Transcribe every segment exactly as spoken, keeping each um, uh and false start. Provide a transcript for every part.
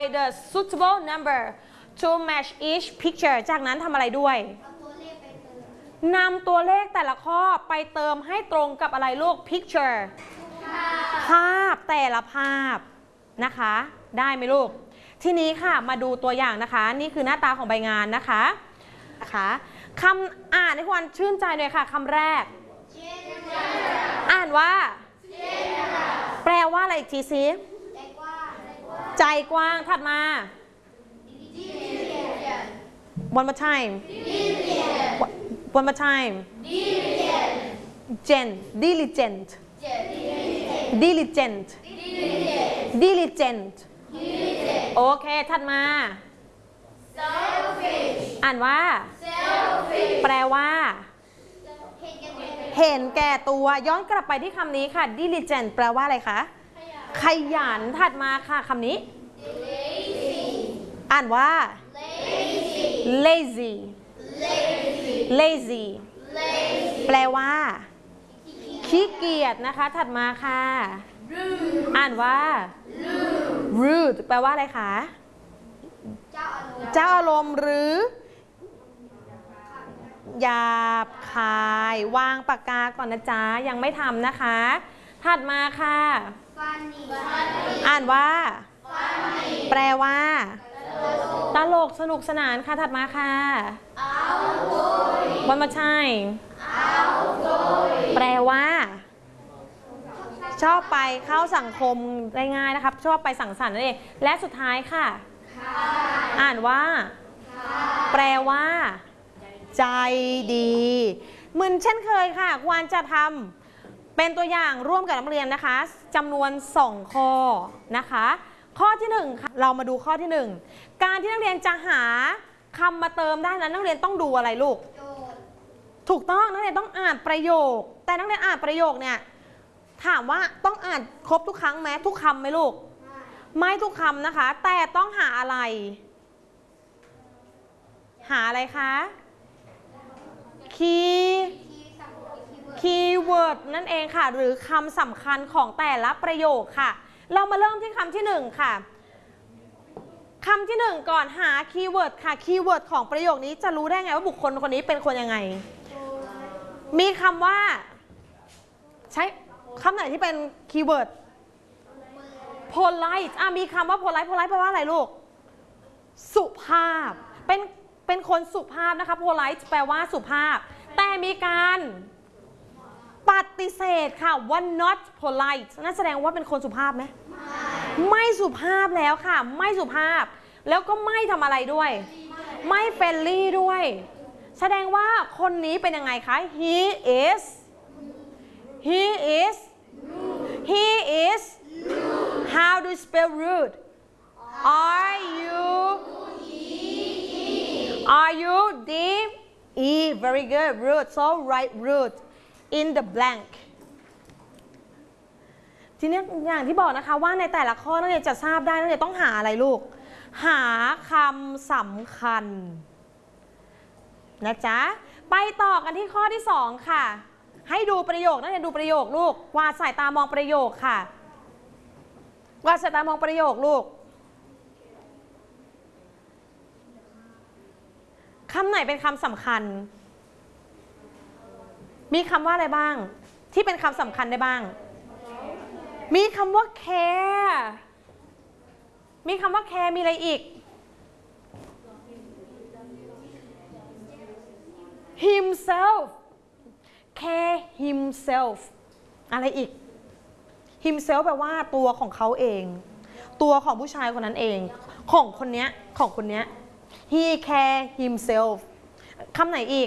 the suitable number to match each picture จากนั้นทำอะไรด้วยนำตัวเลขแต่ละข้อไปเติมให้ตรงกับอะไรลูก picture ภาพแต่ละภาพนะคะได้ไหมลูกทีนี้ค่ะมาดูตัวอย่างนะคะนี่คือหน้าตาของใบงานนะคะนะคะคำอ่านให้ความชื่นใจเลยค่ะคำแรกอ่านว่าแปลว่าอะไรอีกทีซิใจกว้างถัดมา one more time one more time gen diligent diligent diligent โอเคถัดมาอ่านว่าแปลว่าเห็นแก่ตัวย้อนกลับไปที่คำนี้ค่ะ diligent แปลว่าอะไรคะขยันถัดมาค่ะคำนี้อ่านว่า lazy lazy แปลว่าขี้เกียจนะคะถัดมาค่ะอ่านว่า rude แปลว่าอะไรคะเจ้าอารมณ์หรือหยาบคายวางปากกาก่อนนะจ๊ะยังไม่ทำนะคะถัดมาค่ะอ่านว่าแปลว่าตลกสนุกสนานค่ะถัดมาค่ะวันมาใช่แปลว่าชอบไปเข้าสังคมได้ง่ายนะครับชอบไปสังสรรค์นั่นเองและสุดท้ายค่ะอ่านว่าแปลว่าใจดีเหมือนเช่นเคยค่ะควรจะทำเป็นตัวอย่างร่วมกับนักเรียนนะคะจำนวนสองข้อนะคะข้อที่หนึ่งเรามาดูข้อที่หนึ่งการที่นักเรียนจะหาคำมาเติมได้นั้นนักเรียนต้องดูอะไรลูกถูกต้องนักเรียนต้องอ่านประโยคแต่นักเรียนอ่านประโยคเนี่ยถามว่าต้องอ่านครบทุกครั้งไหมทุกคำไหมลูกไม่ทุกคำนะคะแต่ต้องหาอะไรหาอะไรคะคีย์คีย์เวิร์ดนั่นเองค่ะหรือคำสำคัญของแต่ละประโยคค่ะเรามาเริ่มที่คำที่หนึ่งค่ะคำที่หนึ่งก่อนหาคีย์เวิร์ดค่ะคีย์เวิร์ดของประโยคนี้จะรู้ได้ไงว่าบุคคลคนนี้เป็นคนยังไงมีคำว่าใช้คำไหนที่เป็นคีย์เวิร์ด polite อ่ะมีคำว่า polite polite แปลว่าอะไรลูกสุภาพเป็นเป็นคนสุภาพนะคะ polite แปลว่าสุภาพแต่มีการปฏิเสธค่ะว่า not polite นั่นแสดงว่าเป็นคนสุภาพไหมไม่สุภาพแล้วค่ะไม่สุภาพแล้วก็ไม่ทำอะไรด้วยไม่เฟรนลี่ด้วยแสดงว่าคนนี้เป็นยังไงคะ he is he is he is how do you spell rude are you are you d e very good rude so write rude in the blank ทีนี้อย่างที่บอกนะคะว่าในแต่ละข้อนักเรียนจะทราบได้นักเรียนต้องหาอะไรลูกหาคำสำคัญนะจ๊ะไปต่อกันที่ข้อที่สองค่ะให้ดูประโยคนักเรียนดูประโยคลูกวาดสายตามองประโยคค่ะวาดสายตามองประโยคลูกคำไหนเป็นคำสำคัญมีคำว่าอะไรบ้างที่เป็นคำสำคัญได้บ้างมีคำว่า care มีคำว่า care มีอะไรอีก himself care himself อะไรอีก himself แปลว่าตัวของเขาเองตัวของผู้ชายคนนั้นเองของคนเนี้ยของคนเนี้ย he care himself คำไหนอีก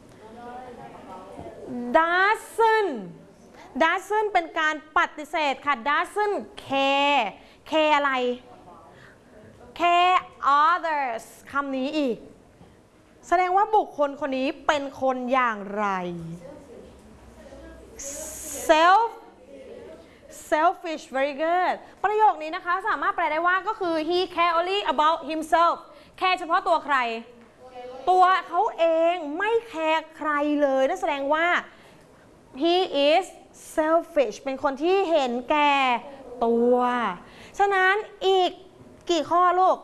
doesn't doesn't เป็นการปฏิเสธค่ะ doesn't care care อะไร care others คำนี้อีกแสดงว่าบุคคลคนนี้เป็นคนอย่างไร self selfish very good ประโยคนี้นะคะสามารถแปลได้ว่าก็คือ he care only about himself แค่เฉพาะตัวใครตัวเขาเองไม่แคร์ใครเลยนั่นแสดงว่า he is selfish เป็นคนที่เห็นแก่ตัวฉะนั้นอีกกี่ข้อลูก